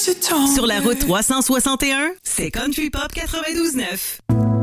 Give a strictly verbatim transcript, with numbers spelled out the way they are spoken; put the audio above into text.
Sur la route trois cent soixante et un, c'est Country Pop quatre-vingt-douze neuf.